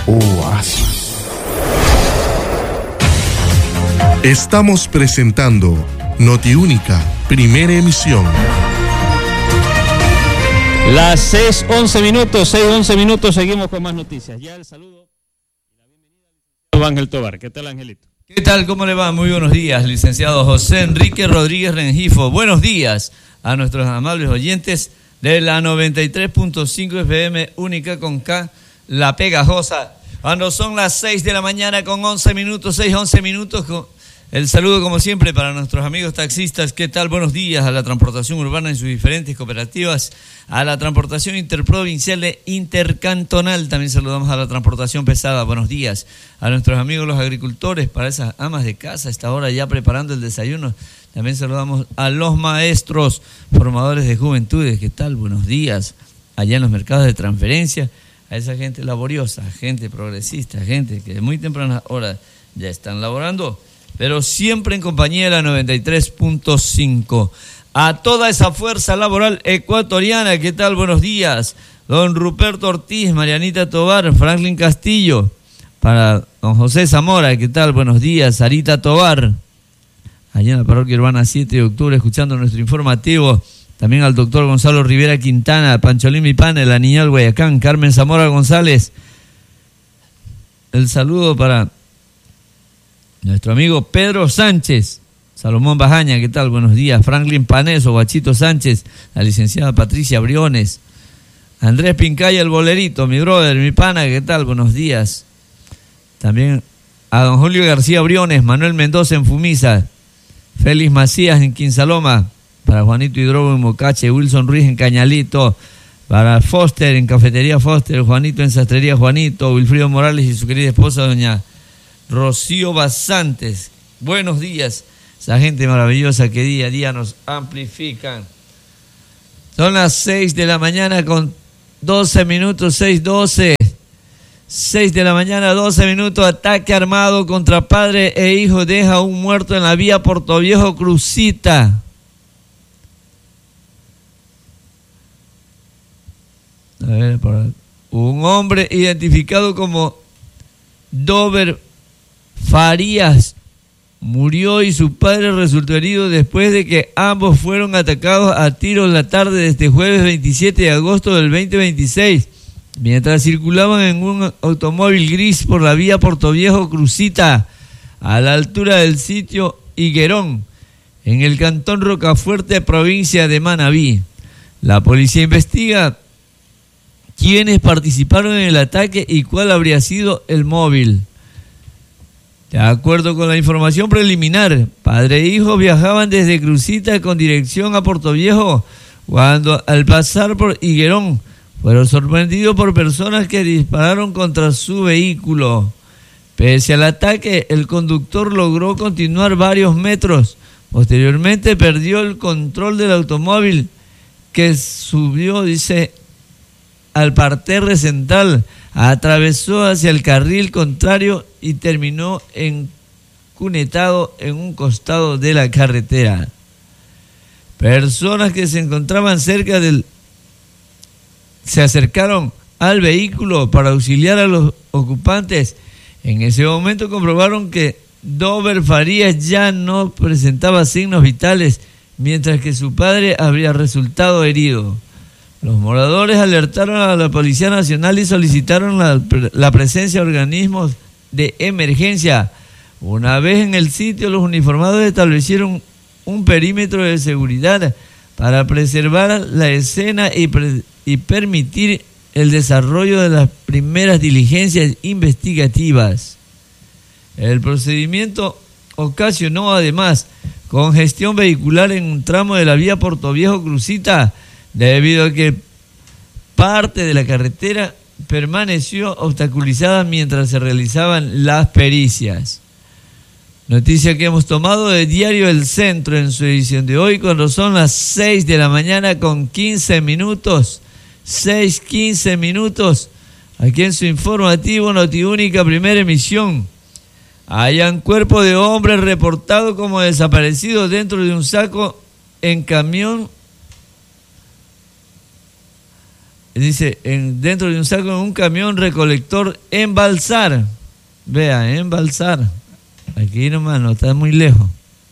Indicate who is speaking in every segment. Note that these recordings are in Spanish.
Speaker 1: Oasis. Estamos presentando Notiúnica, primera emisión.
Speaker 2: Las 6:11 minutos, seguimos con más noticias. Ya el saludo y la bienvenida al Ángel Tobar. ¿Qué tal, Angelito?
Speaker 3: ¿Qué tal? ¿Cómo le va? Muy buenos días, licenciado José Enrique Rodríguez Rengifo. Buenos días a nuestros amables oyentes de la 93.5 FM Única con K, La Pegajosa. Cuando son las 6 de la mañana con 11 minutos, 6:11 minutos, el saludo como siempre para nuestros amigos taxistas. ¿Qué tal? Buenos días a la transportación urbana en sus diferentes cooperativas, a la transportación interprovincial e intercantonal. También saludamos a la transportación pesada. Buenos días a nuestros amigos los agricultores, para esas amas de casa a esta hora ya preparando el desayuno. También saludamos a los maestros, formadores de juventudes. ¿Qué tal? Buenos días allá en los mercados de transferencia, a esa gente laboriosa, gente progresista, gente que de muy temprana hora ya están laborando, pero siempre en compañía de la 93.5. A toda esa fuerza laboral ecuatoriana, ¿qué tal? Buenos días. Don Ruperto Ortiz, Marianita Tobar, Franklin Castillo. Para don José Zamora, ¿qué tal? Buenos días. Sarita Tobar, allá en la parroquia urbana 7 de octubre, escuchando nuestro informativo. También al doctor Gonzalo Rivera Quintana, Pancholín Mipane, la Niñal Guayacán, Carmen Zamora González. El saludo para nuestro amigo Pedro Sánchez, Salomón Bajaña, ¿qué tal? Buenos días. Franklin Paneso, Guachito Sánchez, la licenciada Patricia Briones, Andrés Pincaya, el bolerito, mi brother, mi pana, ¿qué tal? Buenos días. También a don Julio García Briones, Manuel Mendoza en Fumisa, Félix Macías en Quinsaloma, para Juanito Hidrobo en Mocache, Wilson Ruiz en Cañalito, para Foster en Cafetería Foster, Juanito en Sastrería Juanito, Wilfrido Morales y su querida esposa doña Rocío Basantes. Buenos días, esa gente maravillosa que día a día nos amplifican. Son las 6 de la mañana con 12 minutos, 6:12. 6 de la mañana, 12 minutos, ataque armado contra padre e hijo deja un muerto en la vía Portoviejo Crucita. A ver, un hombre identificado como Dover Farías murió y su padre resultó herido después de que ambos fueron atacados a tiros la tarde de este jueves 27 de agosto del 2026, mientras circulaban en un automóvil gris por la vía Portoviejo Crucita, a la altura del sitio Higuerón, en el cantón Rocafuerte, provincia de Manabí. La policía investiga quiénes participaron en el ataque y cuál habría sido el móvil. De acuerdo con la información preliminar, padre e hijo viajaban desde Crucita con dirección a Portoviejo cuando, al pasar por Higuerón, fueron sorprendidos por personas que dispararon contra su vehículo. Pese al ataque, el conductor logró continuar varios metros. Posteriormente perdió el control del automóvil, que subió, dice, al parterre central, atravesó hacia el carril contrario y terminó encunetado en un costado de la carretera. Personas que se encontraban cerca se acercaron al vehículo para auxiliar a los ocupantes. En ese momento comprobaron que Dover Farías ya no presentaba signos vitales, mientras que su padre habría resultado herido. Los moradores alertaron a la Policía Nacional y solicitaron la presencia de organismos de emergencia. Una vez en el sitio, los uniformados establecieron un perímetro de seguridad para preservar la escena y permitir el desarrollo de las primeras diligencias investigativas. El procedimiento ocasionó además congestión vehicular en un tramo de la vía Portoviejo Crucita, debido a que parte de la carretera permaneció obstaculizada mientras se realizaban las pericias. Noticia que hemos tomado de Diario El Centro en su edición de hoy, cuando son las 6 de la mañana con 15 minutos. 6:15 minutos. Aquí en su informativo Notiúnica, primera emisión. Hayan cuerpo de hombre reportado como desaparecido dentro de un saco en camión dice, dentro de un saco en un camión recolector en Balsar. Vea, en Balsar. Aquí nomás, no está muy lejos.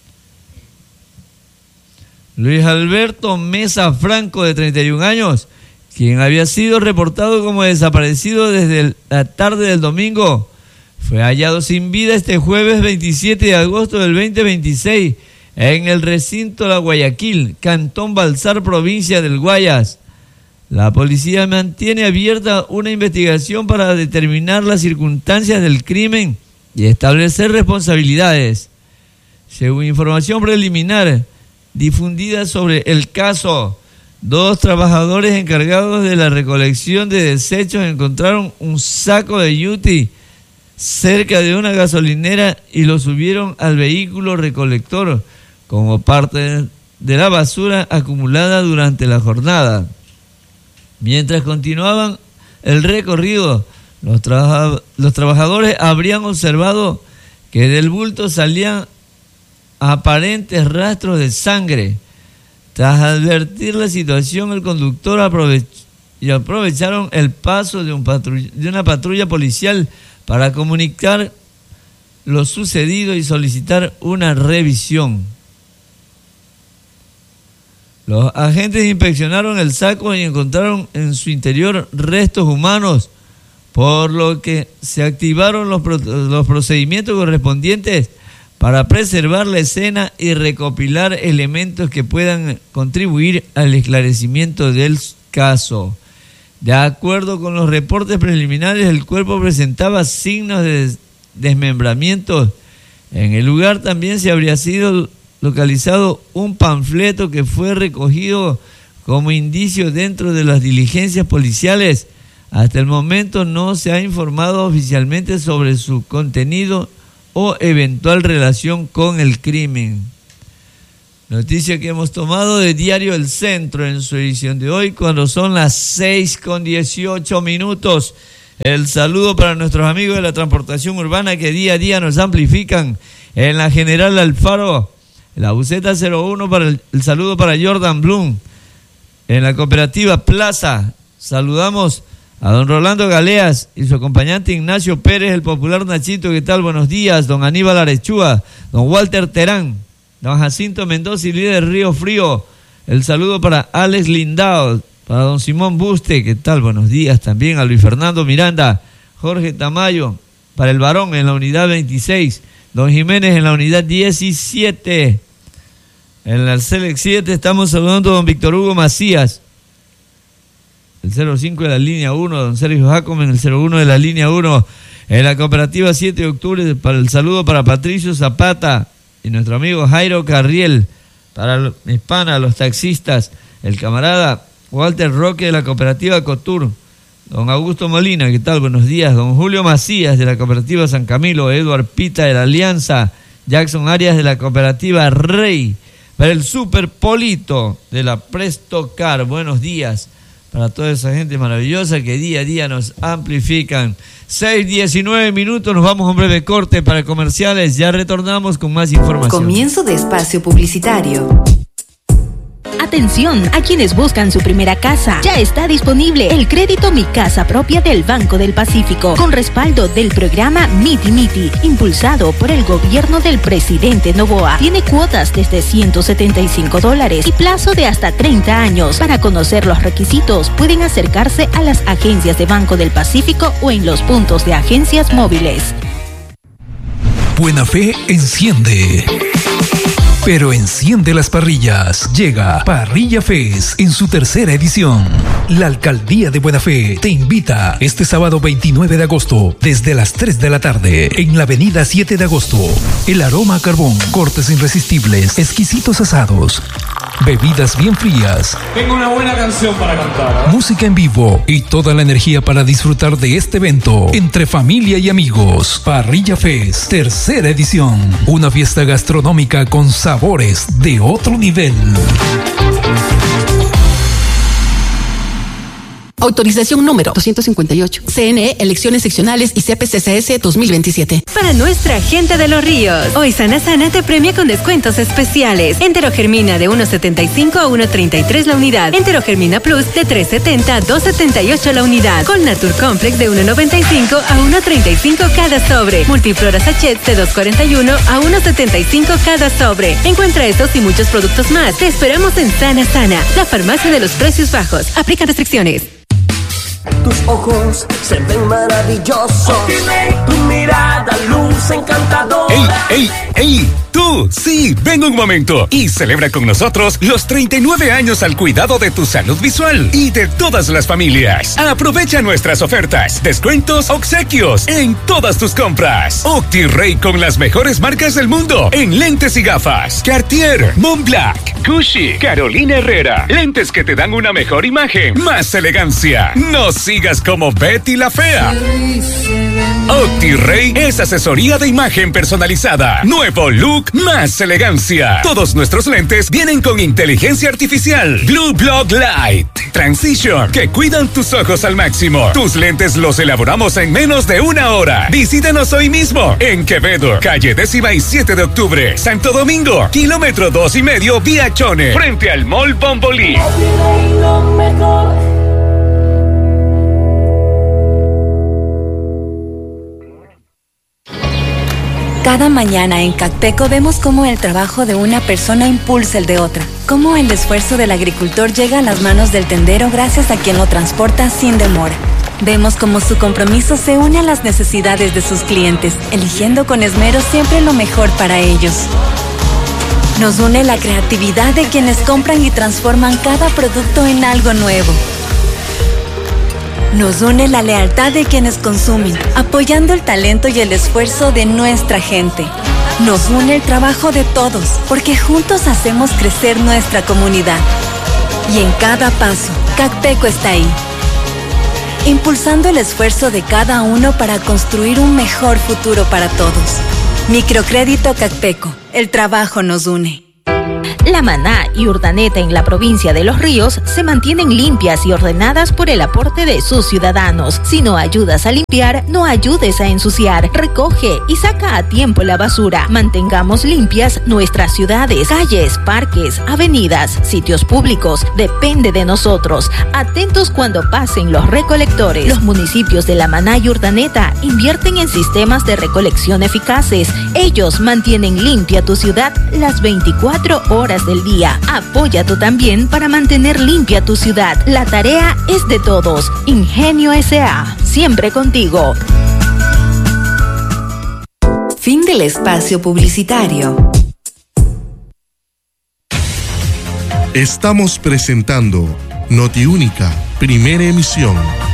Speaker 3: Luis Alberto Mesa Franco, de 31 años, quien había sido reportado como desaparecido desde la tarde del domingo, fue hallado sin vida este jueves 27 de agosto del 2026 en el recinto La Guayaquil, Cantón Balsar, provincia del Guayas. La policía mantiene abierta una investigación para determinar las circunstancias del crimen y establecer responsabilidades. Según información preliminar difundida sobre el caso, 2 trabajadores encargados de la recolección de desechos encontraron un saco de yuti cerca de una gasolinera y lo subieron al vehículo recolector como parte de la basura acumulada durante la jornada. Mientras continuaban el recorrido, los trabajadores habrían observado que del bulto salían aparentes rastros de sangre. Tras advertir la situación, el conductor aprovecharon el paso de una patrulla policial para comunicar lo sucedido y solicitar una revisión. Los agentes inspeccionaron el saco y encontraron en su interior restos humanos, por lo que se activaron los procedimientos correspondientes para preservar la escena y recopilar elementos que puedan contribuir al esclarecimiento del caso. De acuerdo con los reportes preliminares, el cuerpo presentaba signos de desmembramiento. En el lugar también se habría sido localizado un panfleto que fue recogido como indicio dentro de las diligencias policiales. Hasta el momento no se ha informado oficialmente sobre su contenido o eventual relación con el crimen. Noticia que hemos tomado de Diario El Centro en su edición de hoy, cuando son las 6:18. El saludo para nuestros amigos de la transportación urbana que día a día nos amplifican. En la General Alfaro, la buseta 01, el saludo para Jordan Bloom. En la cooperativa Plaza, saludamos a don Rolando Galeas y su acompañante Ignacio Pérez, el popular Nachito. ¿Qué tal? Buenos días. Don Aníbal Arechúa, don Walter Terán, don Jacinto Mendoza y líder Río Frío. El saludo para Alex Lindao, para don Simón Buste. ¿Qué tal? Buenos días también a Luis Fernando Miranda, Jorge Tamayo, para el varón en la unidad 26, don Jiménez en la unidad 17. En la Select 7 estamos saludando a don Víctor Hugo Macías, el 05 de la línea 1, don Sergio Jacome en el 01 de la línea 1. En la cooperativa 7 de octubre, para el saludo para Patricio Zapata y nuestro amigo Jairo Carriel, para mis panas, los taxistas, el camarada Walter Roque de la cooperativa Cotur, don Augusto Molina, ¿qué tal? Buenos días. Don Julio Macías de la cooperativa San Camilo, Eduard Pita de la Alianza, Jackson Arias de la cooperativa Rey, para el Super Polito de la Presto Car. Buenos días para toda esa gente maravillosa que día a día nos amplifican. 6:19, nos vamos a un breve corte para comerciales, ya retornamos con más información.
Speaker 4: Comienzo de espacio publicitario.
Speaker 5: Atención a quienes buscan su primera casa. Ya está disponible el crédito Mi Casa Propia del Banco del Pacífico, con respaldo del programa Miti Miti, impulsado por el gobierno del presidente Noboa. Tiene cuotas desde $175 y plazo de hasta 30 años. Para conocer los requisitos, pueden acercarse a las agencias de Banco del Pacífico o en los puntos de agencias móviles.
Speaker 6: Buena Fe enciende. Pero enciende las parrillas. Llega Parrilla Fest en su tercera edición. La Alcaldía de Buena Fe te invita este sábado 29 de agosto desde las 3 de la tarde en la avenida 7 de agosto. El aroma a carbón, cortes irresistibles, exquisitos asados, bebidas bien frías.
Speaker 7: Tengo una buena canción para cantar, ¿eh?
Speaker 6: Música en vivo y toda la energía para disfrutar de este evento entre familia y amigos. Parrilla Fest, tercera edición. Una fiesta gastronómica con sabores de otro nivel.
Speaker 8: Autorización número 258. CNE, elecciones seccionales y CPCCS 2027.
Speaker 5: Para nuestra gente de Los Ríos, hoy Sana te premia con descuentos especiales. Enterogermina de 1.75 a 1.33 la unidad. Enterogermina Plus de 3.70 a 2.78 la unidad. Con Natur Complex de 1.95 a 1.35 cada sobre. Multiflora Sachet de 2.41 a 1.75 cada sobre. Encuentra estos y muchos productos más. Te esperamos en Sana, la farmacia de los precios bajos. Aplica restricciones.
Speaker 9: Tus ojos se ven maravillosos. Tu mirada luce encantadora.
Speaker 10: ¡Ey! ¡Tú! Sí, ven un momento y celebra con nosotros los 39 años al cuidado de tu salud visual y de todas las familias. Aprovecha nuestras ofertas, descuentos, obsequios en todas tus compras. OptiRay con las mejores marcas del mundo en lentes y gafas. Cartier, Montblanc, Gucci, Carolina Herrera. Lentes que te dan una mejor imagen, más elegancia. No sigas como Betty la Fea. OptiRay es asesoría de imagen personalizada. Nuevo look, más elegancia. Todos nuestros lentes vienen con inteligencia artificial. Blue Block Light Transition, que cuidan tus ojos al máximo. Tus lentes los elaboramos en menos de 1 hora. Visítanos hoy mismo en Quevedo, calle 17 de octubre, Santo Domingo, kilómetro 2.5 vía Chone, frente al Mall Bombolí.
Speaker 11: Cada mañana en Cacteco vemos cómo el trabajo de una persona impulsa el de otra, cómo el esfuerzo del agricultor llega a las manos del tendero gracias a quien lo transporta sin demora. Vemos cómo su compromiso se une a las necesidades de sus clientes, eligiendo con esmero siempre lo mejor para ellos. Nos une la creatividad de quienes compran y transforman cada producto en algo nuevo. Nos une la lealtad de quienes consumen, apoyando el talento y el esfuerzo de nuestra gente. Nos une el trabajo de todos, porque juntos hacemos crecer nuestra comunidad. Y en cada paso, Cacteco está ahí, impulsando el esfuerzo de cada uno para construir un mejor futuro para todos. Microcrédito Cacteco, el trabajo nos une.
Speaker 5: La Maná y Urdaneta en la provincia de Los Ríos se mantienen limpias y ordenadas por el aporte de sus ciudadanos. Si no ayudas a limpiar, no ayudes a ensuciar. Recoge y saca a tiempo la basura. Mantengamos limpias nuestras ciudades, calles, parques, avenidas, sitios públicos. Depende de nosotros. Atentos cuando pasen los recolectores. Los municipios de La Maná y Urdaneta invierten en sistemas de recolección eficaces. Ellos mantienen limpia tu ciudad las 24 horas del día. Apoya tú también para mantener limpia tu ciudad. La tarea es de todos. Ingenio S.A. Siempre contigo.
Speaker 4: Fin del espacio publicitario.
Speaker 1: Estamos presentando Notiúnica, primera emisión.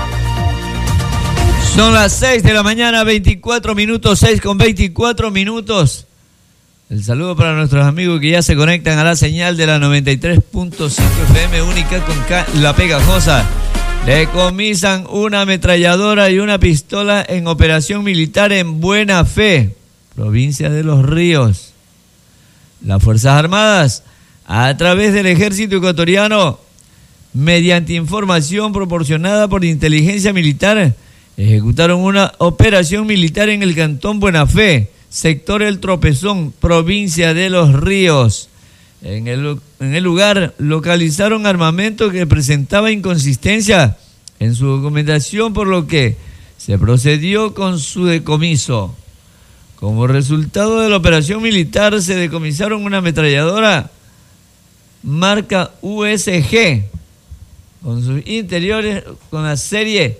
Speaker 3: Son las 6 de la mañana, 24 minutos, 6:24. El saludo para nuestros amigos que ya se conectan a la señal de la 93.5 FM única con La Pegajosa. Decomisan una ametralladora y una pistola en operación militar en Buena Fe, provincia de Los Ríos. Las Fuerzas Armadas, a través del Ejército Ecuatoriano, mediante información proporcionada por inteligencia militar, ejecutaron una operación militar en el cantón Buena Fe, sector El Tropezón, provincia de Los Ríos. En el lugar localizaron armamento que presentaba inconsistencia en su documentación, por lo que se procedió con su decomiso. Como resultado de la operación militar, se decomisaron una ametralladora marca USG con sus interiores con la serie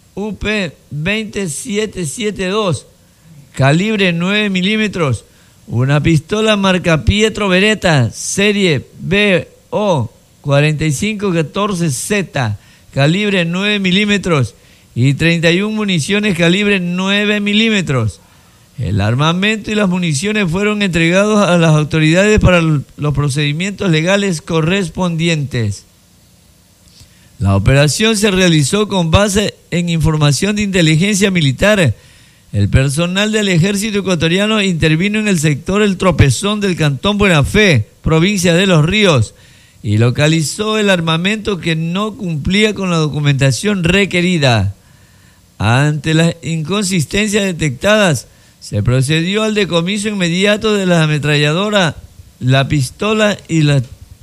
Speaker 3: UP-20772, calibre 9 milímetros, una pistola marca Pietro Beretta, serie BO-4514Z, calibre 9 milímetros, y 31 municiones calibre 9 milímetros. El armamento y las municiones fueron entregados a las autoridades para los procedimientos legales correspondientes. La operación se realizó con base en información de inteligencia militar. El personal del Ejército Ecuatoriano intervino en el sector El Tropezón del cantón Buena Fe, provincia de Los Ríos, y localizó el armamento que no cumplía con la documentación requerida. Ante las inconsistencias detectadas, se procedió al decomiso inmediato de la ametralladora, la pistola y las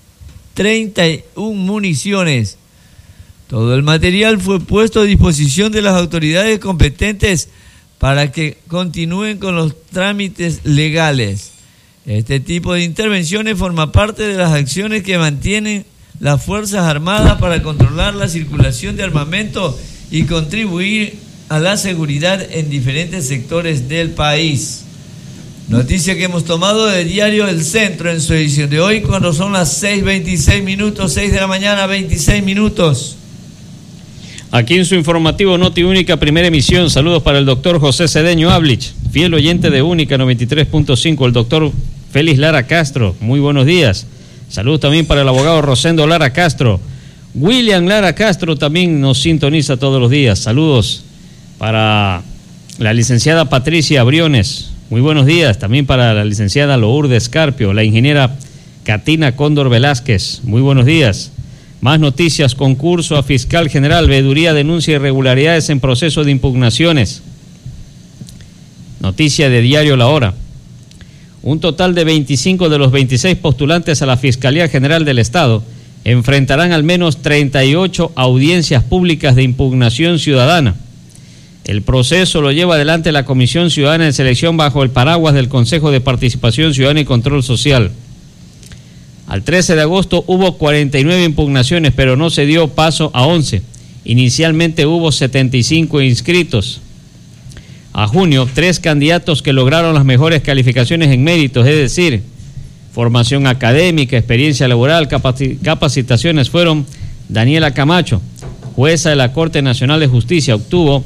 Speaker 3: 31 municiones. Todo el material fue puesto a disposición de las autoridades competentes para que continúen con los trámites legales. Este tipo de intervenciones forma parte de las acciones que mantienen las Fuerzas Armadas para controlar la circulación de armamento y contribuir a la seguridad en diferentes sectores del país. Noticia que hemos tomado del diario El Centro en su edición de hoy, cuando son las 6:26 minutos, 6 de la mañana, 26 minutos.
Speaker 2: Aquí en su informativo Noti Única, primera emisión, saludos para el doctor José Cedeño Ablich, fiel oyente de Única 93.5, el doctor Félix Lara Castro, muy buenos días. Saludos también para el abogado Rosendo Lara Castro. William Lara Castro también nos sintoniza todos los días. Saludos para la licenciada Patricia Briones, muy buenos días. También para la licenciada Lourdes Carpio, la ingeniera Catina Cóndor Velázquez, muy buenos días. Más noticias: concurso a fiscal general, veeduría denuncia irregularidades en proceso de impugnaciones. Noticia de diario La Hora. Un total de 25 de los 26 postulantes a la Fiscalía General del Estado enfrentarán al menos 38 audiencias públicas de impugnación ciudadana. El proceso lo lleva adelante la Comisión Ciudadana de Selección bajo el paraguas del Consejo de Participación Ciudadana y Control Social. Al 13 de agosto hubo 49 impugnaciones, pero no se dio paso a 11. Inicialmente hubo 75 inscritos. A junio, 3 candidatos que lograron las mejores calificaciones en méritos, es decir, formación académica, experiencia laboral, capacitaciones, fueron Daniela Camacho, jueza de la Corte Nacional de Justicia, obtuvo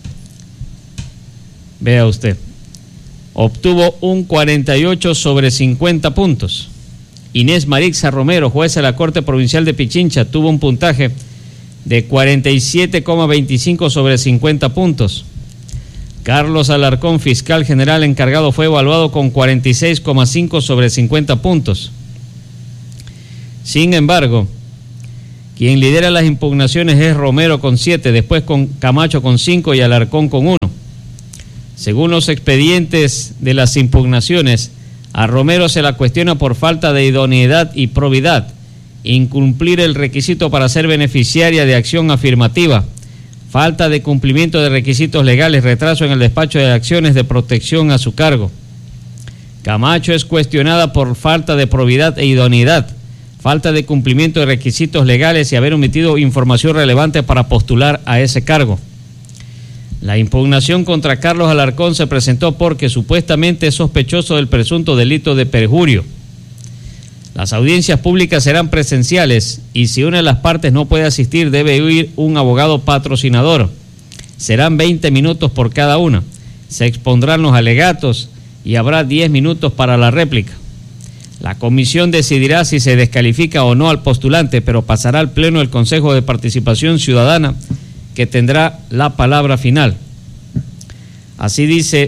Speaker 2: un 48 sobre 50 puntos. Inés Marixa Romero, jueza de la Corte Provincial de Pichincha, tuvo un puntaje de 47,25 sobre 50 puntos. Carlos Alarcón, fiscal general encargado, fue evaluado con 46,5 sobre 50 puntos. Sin embargo, quien lidera las impugnaciones es Romero con 7, después con Camacho con 5 y Alarcón con 1. Según los expedientes de las impugnaciones, a Romero se la cuestiona por falta de idoneidad y probidad, incumplir el requisito para ser beneficiaria de acción afirmativa, falta de cumplimiento de requisitos legales, retraso en el despacho de acciones de protección a su cargo. Camacho es cuestionada por falta de probidad e idoneidad, falta de cumplimiento de requisitos legales y haber omitido información relevante para postular a ese cargo. La impugnación contra Carlos Alarcón se presentó porque supuestamente es sospechoso del presunto delito de perjurio. Las audiencias públicas serán presenciales y si una de las partes no puede asistir debe ir un abogado patrocinador. Serán 20 minutos por cada una. Se expondrán los alegatos y habrá 10 minutos para la réplica. La comisión decidirá si se descalifica o no al postulante, pero pasará al pleno del Consejo de Participación Ciudadana, que tendrá la palabra final. Así dice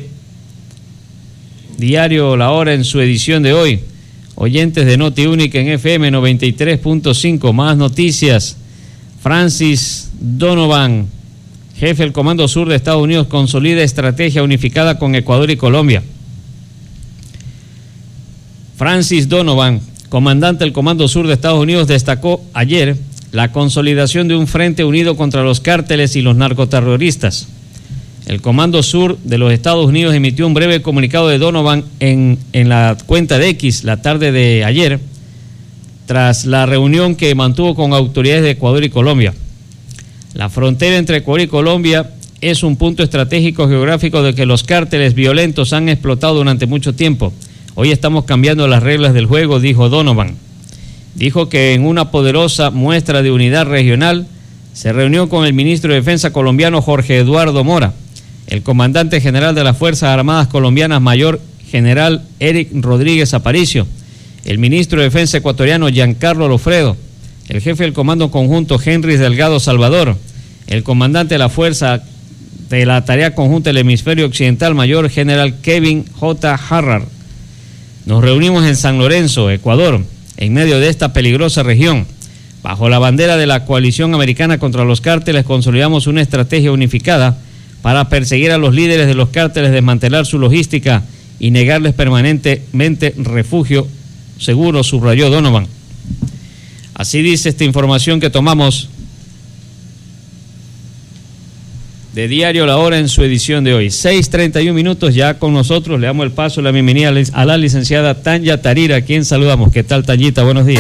Speaker 2: Diario La Hora en su edición de hoy. Oyentes de Noti Única en FM 93.5, más noticias. Francis Donovan, jefe del Comando Sur de Estados Unidos, consolida estrategia unificada con Ecuador y Colombia. Francis Donovan, comandante del Comando Sur de Estados Unidos, destacó ayer la consolidación de un frente unido contra los cárteles y los narcoterroristas. El Comando Sur de los Estados Unidos emitió un breve comunicado de Donovan en la cuenta de X la tarde de ayer, tras la reunión que mantuvo con autoridades de Ecuador y Colombia. La frontera entre Ecuador y Colombia es un punto estratégico geográfico de que los cárteles violentos han explotado durante mucho tiempo. Hoy estamos cambiando las reglas del juego, dijo Donovan. Dijo que en una poderosa muestra de unidad regional se reunió con el ministro de Defensa colombiano Jorge Eduardo Mora, el comandante general de las Fuerzas Armadas colombianas Mayor General Eric Rodríguez Aparicio, el ministro de Defensa ecuatoriano Giancarlo Lofredo, el jefe del Comando Conjunto Henry Delgado Salvador, el comandante de la Fuerza de la Tarea Conjunta del Hemisferio Occidental Mayor General Kevin J. Harrar. Nos reunimos en San Lorenzo, Ecuador. en medio de esta peligrosa región. Bajo la bandera de la Coalición Americana contra los Cárteles, consolidamos una estrategia unificada para perseguir a los líderes de los cárteles, desmantelar su logística y negarles permanentemente refugio seguro, subrayó Donovan. Así dice esta información que tomamos de Diario La Hora en su edición de hoy. 6:31 minutos ya con nosotros. Le damos el paso, la bienvenida a la licenciada Tanya Tarira, a quien saludamos. ¿Qué tal, Tanyita? Buenos días.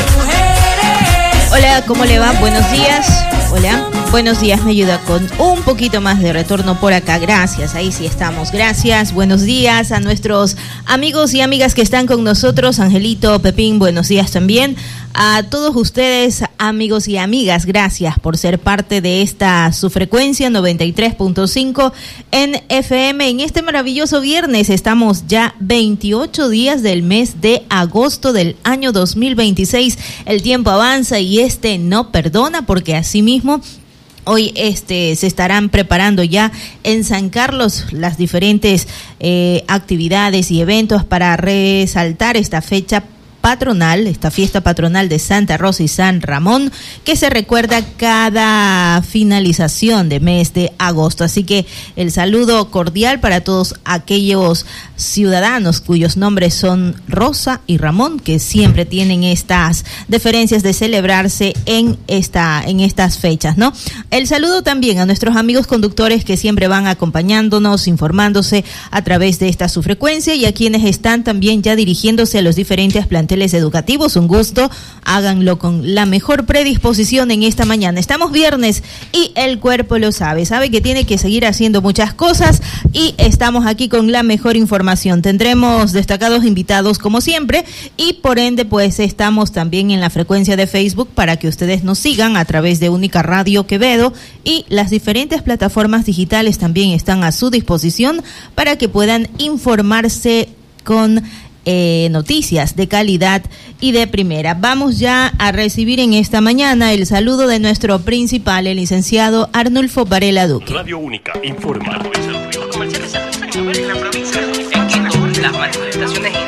Speaker 12: Hola, ¿cómo le va? Buenos días. Hola, buenos días. Me ayuda con un poquito más de retorno por acá. Gracias, ahí sí estamos. Gracias, buenos días a nuestros amigos y amigas que están con nosotros. Angelito, Pepín, buenos días también. A todos ustedes, amigos y amigas, gracias por ser parte de esta su frecuencia 93.5 en FM. En este maravilloso viernes estamos ya 28 días del mes de agosto del año 2026. El tiempo avanza y no perdona, porque así mismo hoy se estarán preparando ya en San Carlos las diferentes actividades y eventos para resaltar esta fecha patronal, esta fiesta patronal de Santa Rosa y San Ramón, que se recuerda cada finalización de mes de agosto. Así que el saludo cordial para todos aquellos ciudadanos cuyos nombres son Rosa y Ramón, que siempre tienen estas deferencias de celebrarse en estas fechas, ¿no? El saludo también a nuestros amigos conductores que siempre van acompañándonos, informándose a través de esta su frecuencia, y a quienes están también ya dirigiéndose a los diferentes planteles educativos. Un gusto, háganlo con la mejor predisposición en esta mañana. Estamos viernes y el cuerpo lo sabe que tiene que seguir haciendo muchas cosas, y estamos aquí con la mejor información. Tendremos destacados invitados como siempre, y por ende pues estamos también en la frecuencia de Facebook para que ustedes nos sigan a través de Única Radio Quevedo, y las diferentes plataformas digitales también están a su disposición para que puedan informarse con noticias de calidad y de primera. Vamos ya a recibir en esta mañana el saludo de nuestro principal, el licenciado Arnulfo Varela Duque.
Speaker 13: Radio Única informa.
Speaker 14: Los comerciantes se registran en la provincia. Las manifestaciones